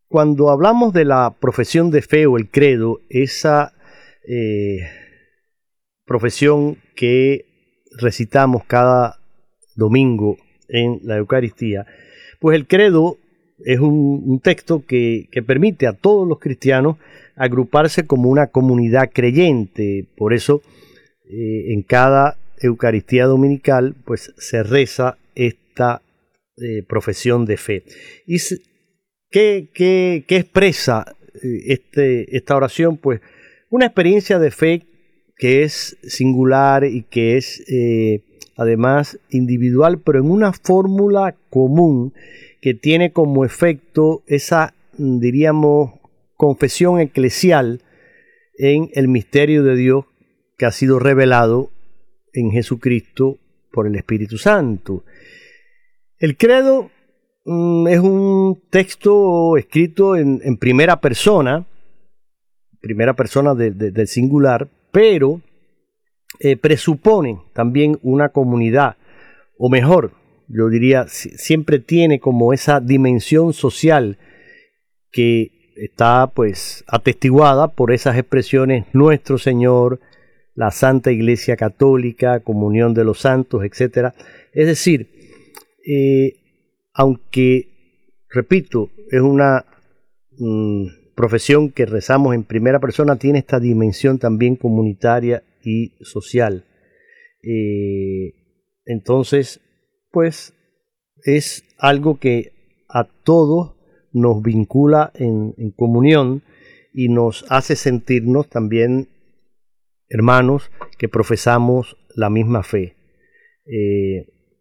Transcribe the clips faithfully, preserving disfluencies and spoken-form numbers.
cuando hablamos de la profesión de fe o el credo, esa eh, profesión que recitamos cada domingo en la Eucaristía, pues el credo es un, un texto que, que permite a todos los cristianos agruparse como una comunidad creyente. Por eso eh, en cada Eucaristía dominical pues se reza esta eh, profesión de fe. ¿Y qué, qué, qué expresa este, esta oración? Pues una experiencia de fe que es singular y que es eh, además individual, pero en una fórmula común que tiene como efecto esa, diríamos, confesión eclesial en el misterio de Dios que ha sido revelado en Jesucristo por el Espíritu Santo. El credo mm, es un texto escrito en, en primera persona, primera persona de, de, del singular, pero eh, presupone también una comunidad, o mejor, yo diría, siempre tiene como esa dimensión social que está pues atestiguada por esas expresiones nuestro Señor, la Santa Iglesia Católica, comunión de los santos, etcétera. Es decir, eh, aunque, repito, es una mmm, profesión que rezamos en primera persona, tiene esta dimensión también comunitaria y social. Eh, entonces, pues es algo que a todos nos vincula en, en comunión y nos hace sentirnos también hermanos que profesamos la misma fe. Eh,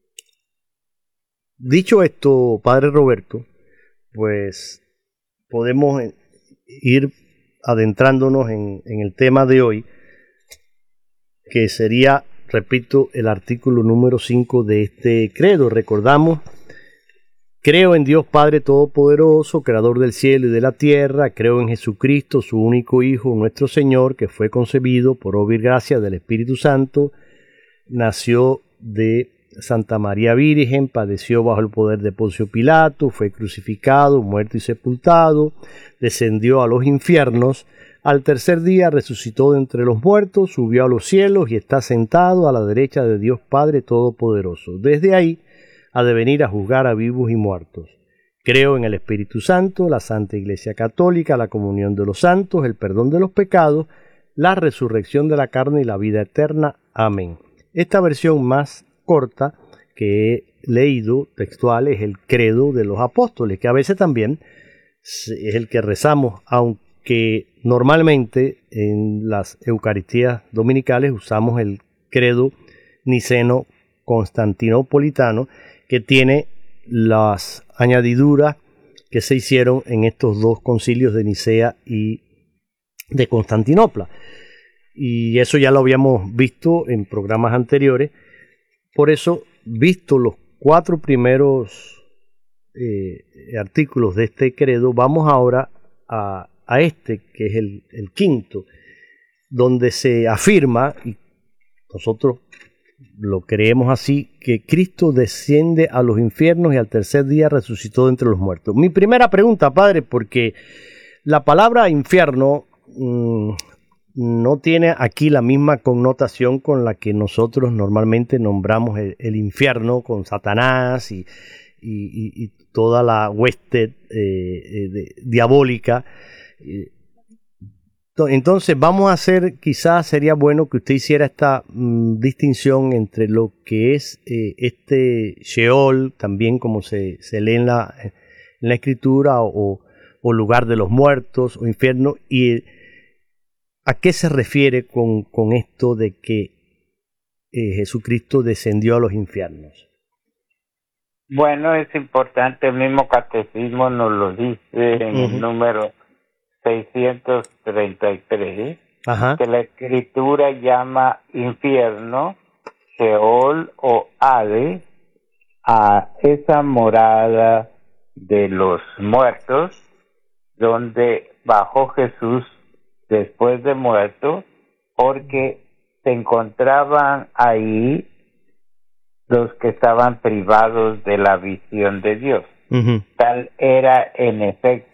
dicho esto, Padre Roberto, pues podemos ir adentrándonos en, en el tema de hoy, que sería, repito, el artículo número cinco de este credo. Recordamos: creo en Dios Padre Todopoderoso, Creador del cielo y de la tierra. Creo en Jesucristo, su único Hijo, nuestro Señor, que fue concebido por obra y gracia del Espíritu Santo, nació de Santa María Virgen, padeció bajo el poder de Poncio Pilato, fue crucificado, muerto y sepultado, descendió a los infiernos. Al tercer día resucitó de entre los muertos, subió a los cielos y está sentado a la derecha de Dios Padre Todopoderoso. Desde ahí ha de venir a juzgar a vivos y muertos. Creo en el Espíritu Santo, la Santa Iglesia Católica, la comunión de los santos, el perdón de los pecados, la resurrección de la carne y la vida eterna. Amén. Esta versión más corta que he leído textual es el credo de los apóstoles, que a veces también es el que rezamos, aunque normalmente en las Eucaristías dominicales usamos el credo niceno constantinopolitano, que tiene las añadiduras que se hicieron en estos dos concilios de Nicea y de Constantinopla. Y eso ya lo habíamos visto en programas anteriores. Por eso, visto los cuatro primeros eh, artículos de este credo, vamos ahora a, a este, que es el, el quinto, donde se afirma, y nosotros lo creemos así, que Cristo desciende a los infiernos y al tercer día resucitó de entre los muertos. Mi primera pregunta, Padre, porque la palabra infierno mmm, no tiene aquí la misma connotación con la que nosotros normalmente nombramos el, el infierno, con Satanás y, y, y toda la hueste eh, de, diabólica. Entonces vamos a hacer, quizás sería bueno que usted hiciera esta mmm, distinción entre lo que es eh, este Sheol, también como se, se lee en la, en la escritura, o, o lugar de los muertos, o infierno, y a qué se refiere con, con esto de que eh, Jesucristo descendió a los infiernos. Bueno, es importante, el mismo catecismo nos lo dice en uh-huh. el número seiscientos treinta y tres, Ajá. que la escritura llama infierno, Sheol o Hades, a esa morada de los muertos, donde bajó Jesús después de muerto, porque se encontraban ahí los que estaban privados de la visión de Dios. Uh-huh. Tal era en efecto